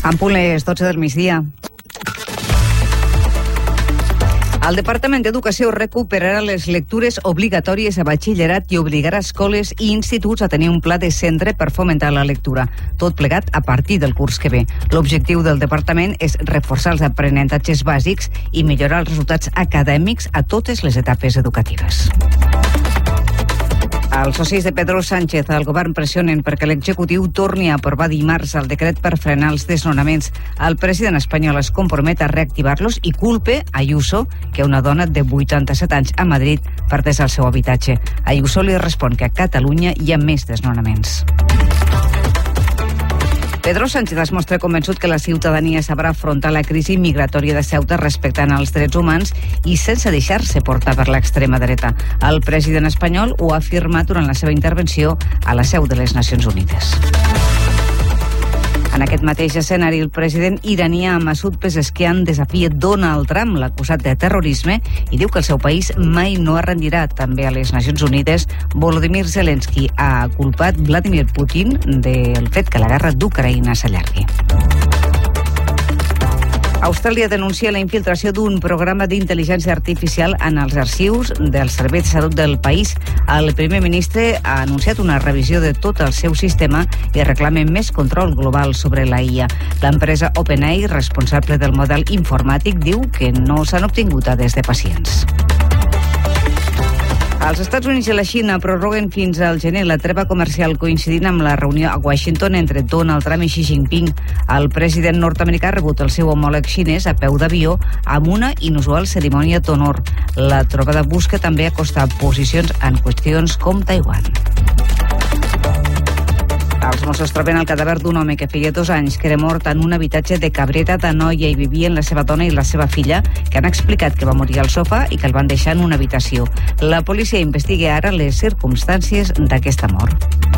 En punt les 12 del migdia. El Departament d'Educació recuperarà les lectures obligatòries a batxillerat i obligarà escoles i instituts a tenir un pla de centre per fomentar la lectura. Tot plegat a partir del curs que ve. L'objectiu del departament és reforçar els aprenentatges bàsics i millorar els resultats acadèmics a totes les etapes educatives. Els socis de Pedro Sánchez al govern pressionen perquè l'executiu torni a aprovar dimarts el decret per frenar els desnonaments. El president espanyol es compromet a reactivar-los i culpa Ayuso que una dona de 87 anys a Madrid perdés el seu habitatge. Ayuso li respon que a Catalunya hi ha més desnonaments. Pedro Sánchez es mostra convençut que la ciutadania sabrà afrontar la crisi migratòria de Ceuta respectant els drets humans i sense deixar-se portar per l'extrema dreta. El president espanyol ho ha afirmat durant la seva intervenció a la seu de les Nacions Unides. En aquest mateix escenari, el president iranià Masoud Pezeshkian desafia Donald Trump, l'acusat de terrorisme, i diu que el seu país mai no es rendirà. També a les Nacions Unides, Volodymyr Zelensky ha culpat Vladimir Putin del fet que la guerra d'Ucraïna s'allargui. Austràlia denuncia la infiltració d'un programa d'intel·ligència artificial en els arxius dels serveis de salut del país. El primer ministre ha anunciat una revisió de tot el seu sistema i reclama més control global sobre la IA. L'empresa OpenAI, responsable del model informàtic, diu que no s'han obtingut dades de pacients. Els Estats Units i la Xina prorroguen fins al gener la treva comercial coincidint amb la reunió a Washington entre Donald Trump i Xi Jinping. El president nord-americà ha rebut el seu homòleg xinès a peu d'avió amb una inusual cerimònia d'honor. La trobada busca també acostar posicions en qüestions com Taiwan. Els Mossos troben el cadàver d'un home que feia 2 anys que era mort en un habitatge de Cabrera d'Anoia i vivien la seva dona i la seva filla, que han explicat que va morir al sofà i que el van deixar en una habitació. La policia investiga ara les circumstàncies d'aquesta mort.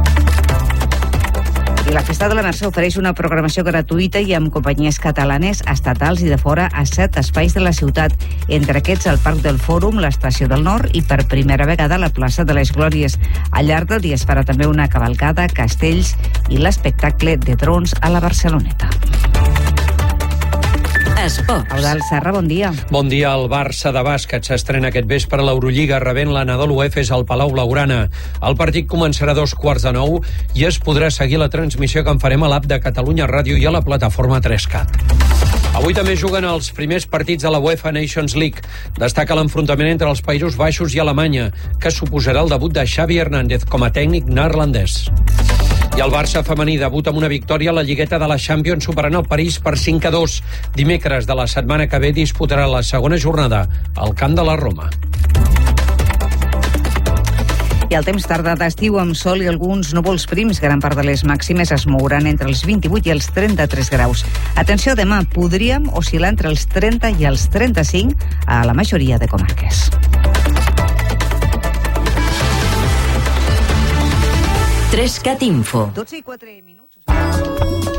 I la Festa de la Mercè ofereix una programació gratuïta i amb companyies catalanes, estatals i de fora a 7 espais de la ciutat. Entre aquests, el Parc del Fòrum, l'Estació del Nord i per primera vegada la Plaça de les Glòries. Al llarg del dia es farà també una cavalcada, castells i l'espectacle de drons a la Barceloneta. Esports. Eudald Serra, bon dia. Bon dia. El Barça de bàsquet s'estrena aquest vespre a l'Eurolliga rebent l'Anadolu Efes al Palau Blaugrana. El partit començarà a 8:45 i es podrà seguir la transmissió que en farem a l'app de Catalunya Ràdio i a la plataforma 3Cat. Avui també juguen els primers partits de la UEFA Nations League. Destaca l'enfrontament entre els Països Baixos i Alemanya, que suposarà el debut de Xavi Hernández com a tècnic neerlandès. I el Barça femení debuta amb una victòria a la Lligueta de la Champions superant el París per 5-2. Dimecres de la setmana que ve disputarà la segona jornada al camp de la Roma. I el temps tarda d'estiu amb sol i alguns núvols prims. Gran part de les màximes es mouran entre els 28 i els 33 graus. Atenció, demà podríem oscil·lar entre els 30 i els 35 a la majoria de comarques. Trescat Info. 12 i 4 minuts.